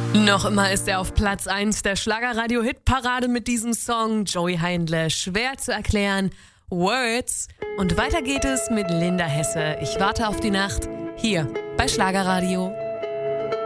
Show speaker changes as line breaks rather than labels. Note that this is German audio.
Noch immer ist er auf Platz 1 der Schlagerradio-Hitparade mit diesem Song. Joey Heindle, schwer zu erklären, Words. Und weiter geht es mit Linda Hesse. Ich warte auf die Nacht, hier bei Schlagerradio.